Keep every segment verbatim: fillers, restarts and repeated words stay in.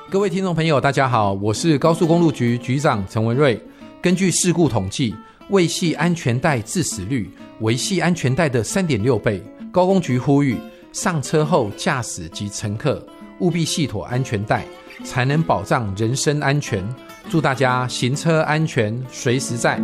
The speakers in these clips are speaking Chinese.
各位听众朋友大家好，我是高速公路局局长陈文瑞。根据事故统计，未系安全带致死率为系安全带的 三点六 倍。高公局呼吁上车后驾驶及乘客务必系妥安全带，才能保障人身安全。祝大家行车安全随时在。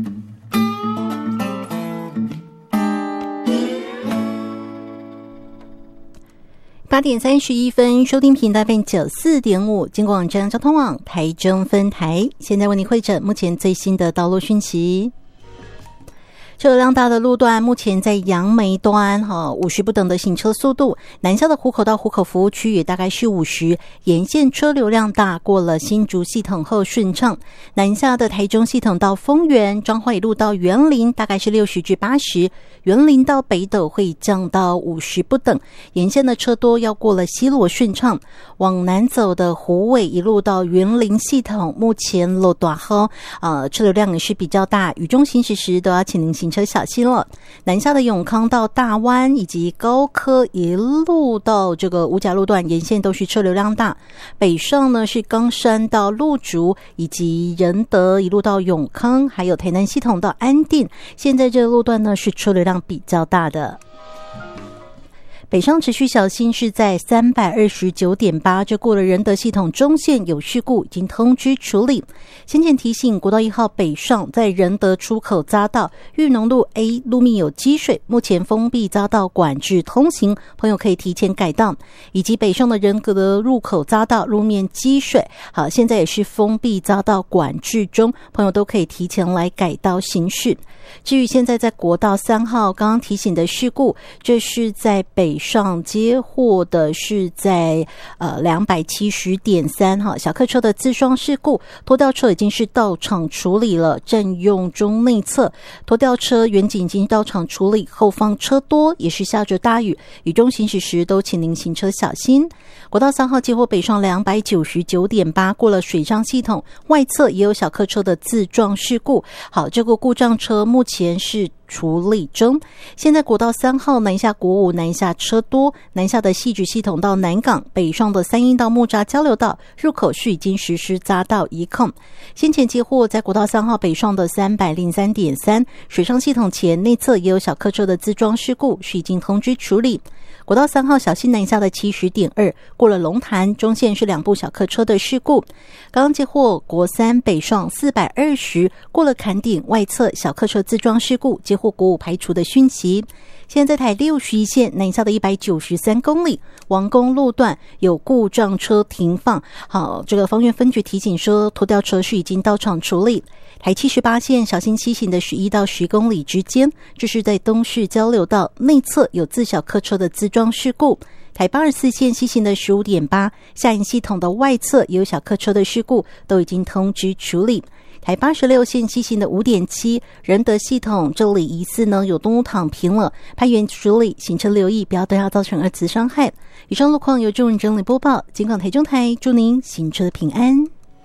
八点三十一分，收听频道 F M 九十四点五，金广中央交通网台中分台，现在为您汇整目前最新的道路讯息。车流量大的路段，目前在杨梅端哈五十不等的行车速度，南下的湖口到湖口服务区也大概是五十，沿线车流量大，过了新竹系统后顺畅。南下的台中系统到丰原、彰化一路到员林大概是六十至八十，员林到北斗会降到五十不等，沿线的车多，要过了西螺顺畅。往南走的湖尾一路到员林系统，目前路大后呃车流量也是比较大，雨中行驶时都要请您行车小心了。南下的永康到大湾以及高科一路到这个五甲路段沿线都是车流量大，北上呢是冈山到鹿竹以及仁德一路到永康，还有台南系统到安定，现在这个路段呢是车流量比较大的。北上持续小心是在 三百二十九点八， 这过了仁德系统中线有事故，已经通知处理。先前提醒国道一号北上在仁德出口匝道裕农路 A 路面有积水，目前封闭匝道管制通行，朋友可以提前改道，以及北上的仁德入口匝道路面积水，好，现在也是封闭匝道管制中，朋友都可以提前来改道行驶。至于现在在国道三号刚刚提醒的事故，这是在北上接货的是在呃两百七十点三哈小客车的自撞事故，拖吊车已经是到场处理了，占用中内侧，拖吊车远景已经到场处理，后方车多，也是下着大雨，雨中行驶时都请您行车小心。国道三号接货北上两百九十九点八，过了水上系统，外侧也有小客车的自撞事故，好，这个故障车目前是处理中。现在国道三号南下国五南下车多，南下的汐止系统到南港，北上的三鶯到木栅交流道入口是已经实施匝道移控。先前接获在国道三号北上的 三百零三点三 水上系统前内侧也有小客车的自撞事故，是已经通知处理。国道三号小心南下的 七十点二， 过了龙潭中线是两部小客车的事故。刚刚接获国三北上四百二十，过了坎顶外侧小客车自撞事故，接获国五排除的讯息。现在在台六十一线南下的一百九十三公里王公路段有故障车停放，好，这个方院分局提醒说拖吊车是已经到场处理。台七十八线小心西行的十一到十公里之间，这是在东势交流道内侧有自小客车的自撞事故。台八十四线西行的 十五点八 下营系统的外侧也有小客车的事故，都已经通知处理。台八十六线西行的 五点七 仁德系统，这里疑似呢有动物躺平了，派员处理，行车留意，不要对它造成二次伤害。以上路况由中文整理播报，金广台中台，祝您行车平安。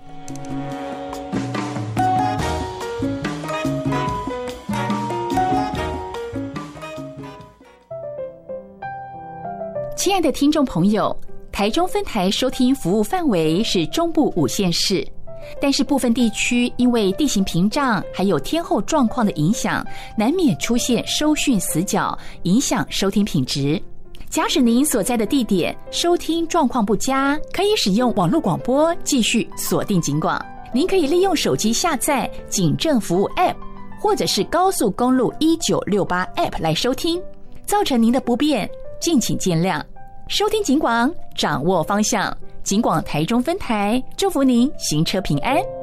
亲爱的听众朋友，台中分台收听服务范围是中部五县市，但是部分地区因为地形屏障还有天候状况的影响，难免出现收讯死角，影响收听品质。假使您所在的地点收听状况不佳，可以使用网络广播继续锁定警广。您可以利用手机下载警政服务 App 或者是高速公路一九六八 App 来收听，造成您的不便敬请见谅。收听警广，掌握方向，警广台中分台，祝福您行车平安。